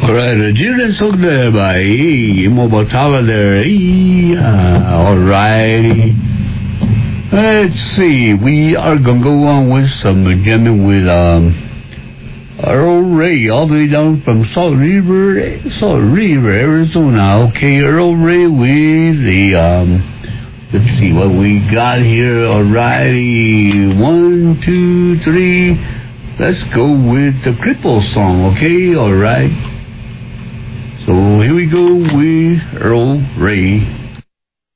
Alright, Jiren Sok there by Mobile there. Alright. Let's see. We are gonna go on with some jamming with Earl Ray, all the way down from Salt River, Arizona. Okay, Earl Ray with the let's see what we got here. Alrighty, 1, 2, 3. Let's go with the Cripple song, okay? Alright. So here we go with Earl Ray.